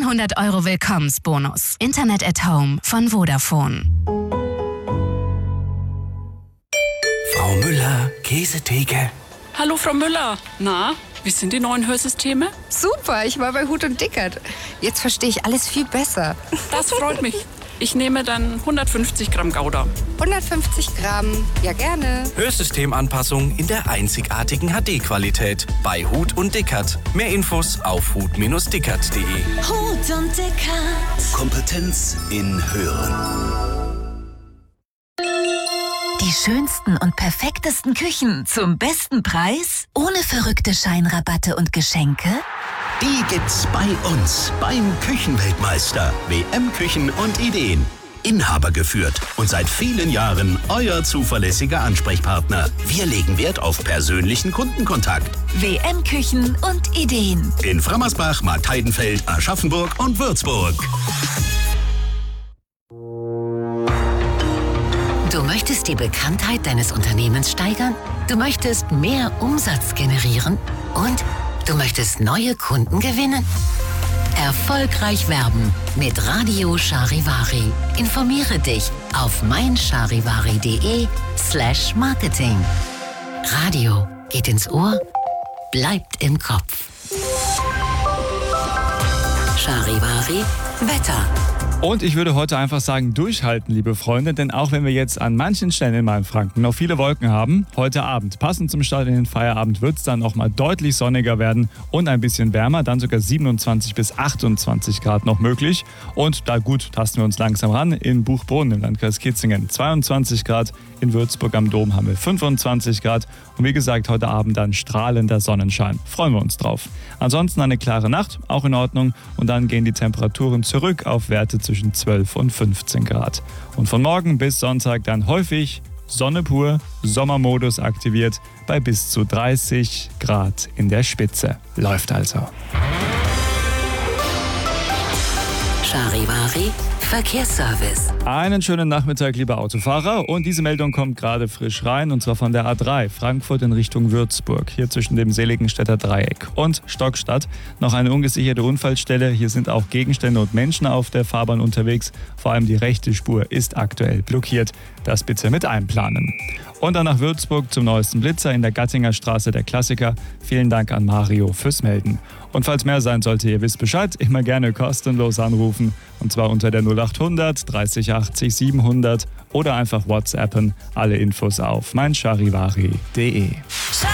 100 € Willkommensbonus. Internet at Home von Vodafone. Frau Müller, Käsetheke. Hallo Frau Müller. Na, wie sind die neuen Hörsysteme? Super, ich war bei Huth und Dickert. Jetzt verstehe ich alles viel besser. Das freut mich. Ich nehme dann 150 Gramm Gouda. 150 Gramm, ja gerne. Hörsystemanpassung in der einzigartigen HD-Qualität bei Huth und Dickert. Mehr Infos auf huth-dickert.de. Huth und Dickert. Kompetenz in Hören. Die schönsten und perfektesten Küchen zum besten Preis? Ohne verrückte Scheinrabatte und Geschenke? Die gibt's bei uns beim Küchenweltmeister. WM Küchen und Ideen. Inhaber geführt und seit vielen Jahren euer zuverlässiger Ansprechpartner. Wir legen Wert auf persönlichen Kundenkontakt. WM Küchen und Ideen. In Frammersbach, Marktheidenfeld, Aschaffenburg und Würzburg. Du möchtest die Bekanntheit deines Unternehmens steigern? Du möchtest mehr Umsatz generieren? Und du möchtest neue Kunden gewinnen? Erfolgreich werben mit Radio Charivari. Informiere dich auf meincharivari.de/marketing. Radio geht ins Ohr, bleibt im Kopf. Charivari Wetter. Und ich würde heute einfach sagen, durchhalten, liebe Freunde, denn auch wenn wir jetzt an manchen Stellen in Mainfranken noch viele Wolken haben, heute Abend, passend zum Start in den Feierabend, wird es dann auch mal deutlich sonniger werden und ein bisschen wärmer, dann sogar 27 bis 28 Grad noch möglich. Und da gut, tasten wir uns langsam ran, in Buchbrunn im Landkreis Kitzingen 22 Grad, in Würzburg am Dom haben wir 25 Grad und wie gesagt, heute Abend dann strahlender Sonnenschein. Freuen wir uns drauf. Ansonsten eine klare Nacht, auch in Ordnung, und dann gehen die Temperaturen zurück auf Werte zwischen 12 und 15 Grad. Und von morgen bis Sonntag dann häufig Sonne pur, Sommermodus aktiviert bei bis zu 30 Grad in der Spitze. Läuft also. Charivari Verkehrsservice. Einen schönen Nachmittag, liebe Autofahrer. Und diese Meldung kommt gerade frisch rein, und zwar von der A3, Frankfurt in Richtung Würzburg. Hier zwischen dem Seligenstädter Dreieck und Stockstadt. Noch eine ungesicherte Unfallstelle. Hier sind auch Gegenstände und Menschen auf der Fahrbahn unterwegs. Vor allem die rechte Spur ist aktuell blockiert. Das bitte mit einplanen. Und dann nach Würzburg zum neuesten Blitzer in der Gattinger Straße, der Klassiker. Vielen Dank an Mario fürs Melden. Und falls mehr sein sollte, ihr wisst Bescheid, immer gerne kostenlos anrufen. Und zwar unter der 0800 30 80 700 oder einfach WhatsAppen. Alle Infos auf meincharivari.de.